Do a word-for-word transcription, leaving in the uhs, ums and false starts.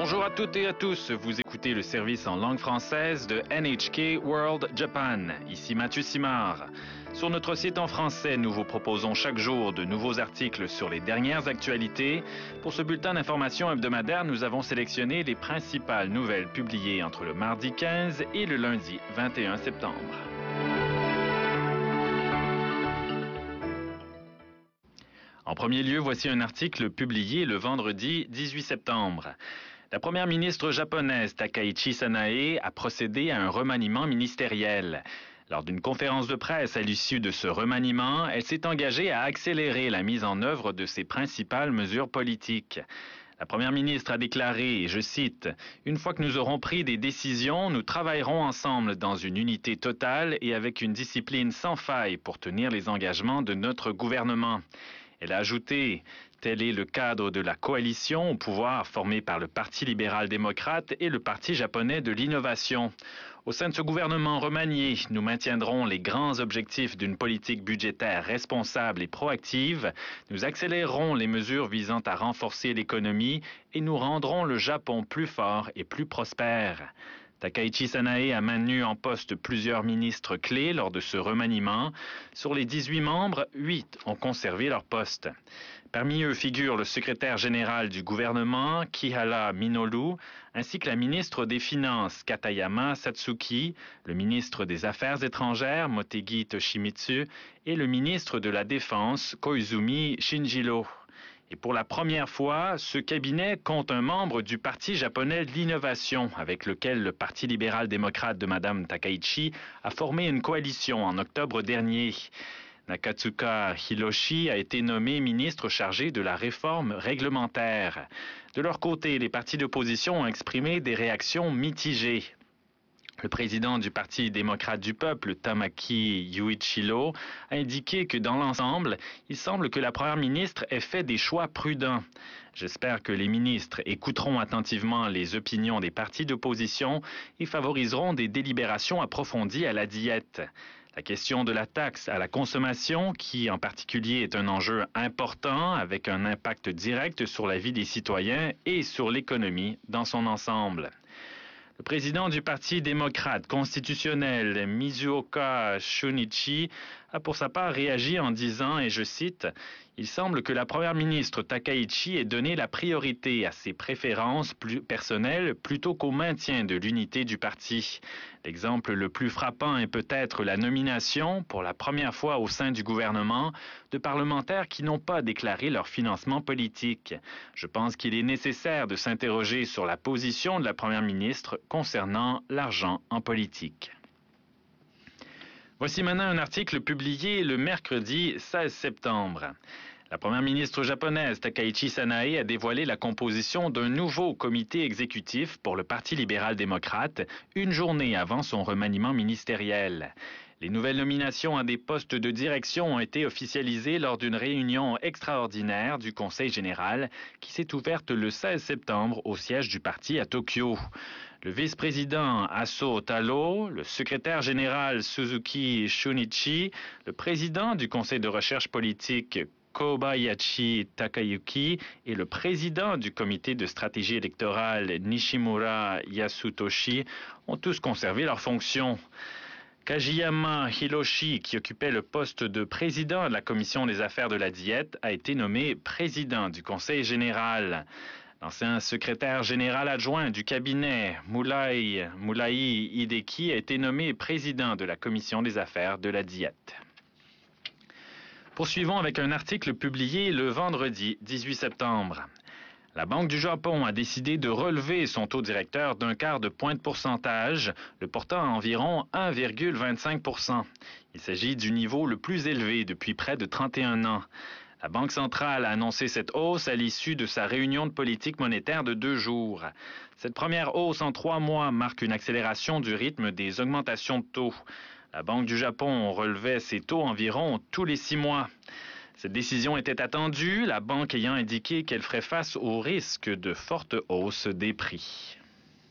Bonjour à toutes et à tous, vous écoutez le service en langue française de N H K World Japan. Ici Mathieu Simard. Sur notre site en français, nous vous proposons chaque jour de nouveaux articles sur les dernières actualités. Pour ce bulletin d'information hebdomadaire, nous avons sélectionné les principales nouvelles publiées entre le mardi quinze et le lundi vingt et un septembre. En premier lieu, voici un article publié le vendredi dix-huit septembre. La première ministre japonaise Takaichi Sanae a procédé à un remaniement ministériel. Lors d'une conférence de presse à l'issue de ce remaniement, elle s'est engagée à accélérer la mise en œuvre de ses principales mesures politiques. La première ministre a déclaré, et je cite, « Une fois que nous aurons pris des décisions, nous travaillerons ensemble dans une unité totale et avec une discipline sans faille pour tenir les engagements de notre gouvernement. » Elle a ajouté, tel est le cadre de la coalition au pouvoir formée par le Parti libéral-démocrate et le Parti japonais de l'innovation. Au sein de ce gouvernement remanié, nous maintiendrons les grands objectifs d'une politique budgétaire responsable et proactive, nous accélérerons les mesures visant à renforcer l'économie et nous rendrons le Japon plus fort et plus prospère. Takaichi Sanae a maintenu en poste plusieurs ministres clés lors de ce remaniement. Sur les dix-huit membres, huit ont conservé leur poste. Parmi eux figure le secrétaire général du gouvernement, Kihara Minoru, ainsi que la ministre des Finances, Katayama Satsuki, le ministre des Affaires étrangères, Motegi Toshimitsu, et le ministre de la Défense, Koizumi Shinjiro. Et pour la première fois, ce cabinet compte un membre du Parti japonais de l'innovation, avec lequel le Parti libéral-démocrate de Mme Takaichi a formé une coalition en octobre dernier. Nakatsuka Hiroshi a été nommé ministre chargé de la réforme réglementaire. De leur côté, les partis d'opposition ont exprimé des réactions mitigées. Le président du Parti démocrate du peuple, Tamaki Yuichiro, a indiqué que dans l'ensemble, il semble que la première ministre ait fait des choix prudents. J'espère que les ministres écouteront attentivement les opinions des partis d'opposition et favoriseront des délibérations approfondies à la diète. La question de la taxe à la consommation, qui en particulier est un enjeu important avec un impact direct sur la vie des citoyens et sur l'économie dans son ensemble. Le président du Parti démocrate constitutionnel, Mizuoka Shunichi, a pour sa part réagi en disant, et je cite, « Il semble que la première ministre Takaichi ait donné la priorité à ses préférences plus personnelles plutôt qu'au maintien de l'unité du parti. L'exemple le plus frappant est peut-être la nomination, pour la première fois au sein du gouvernement, de parlementaires qui n'ont pas déclaré leur financement politique. Je pense qu'il est nécessaire de s'interroger sur la position de la première ministre concernant l'argent en politique. » Voici maintenant un article publié le mercredi seize septembre. La première ministre japonaise Takaichi Sanae a dévoilé la composition d'un nouveau comité exécutif pour le Parti libéral-démocrate une journée avant son remaniement ministériel. Les nouvelles nominations à des postes de direction ont été officialisées lors d'une réunion extraordinaire du Conseil général qui s'est ouverte le seize septembre au siège du parti à Tokyo. Le vice-président Aso Taro, le secrétaire général Suzuki Shunichi, le président du Conseil de recherche politique Kobayashi Takayuki et le président du comité de stratégie électorale Nishimura Yasutoshi ont tous conservé leurs fonctions. Kajiyama Hiroshi, qui occupait le poste de président de la commission des affaires de la diète, a été nommé président du Conseil général. L'ancien secrétaire général adjoint du cabinet, Mulai, Mulai Hideki, a été nommé président de la commission des affaires de la diète. Poursuivons avec un article publié le vendredi dix-huit septembre. La Banque du Japon a décidé de relever son taux directeur d'un quart de point de pourcentage, le portant à environ un virgule vingt-cinq pour cent. Il s'agit du niveau le plus élevé depuis près de trente et un ans. La Banque centrale a annoncé cette hausse à l'issue de sa réunion de politique monétaire de deux jours. Cette première hausse en trois mois marque une accélération du rythme des augmentations de taux. La Banque du Japon relevait ses taux environ tous les six mois. Cette décision était attendue, la banque ayant indiqué qu'elle ferait face au risque de forte hausse des prix.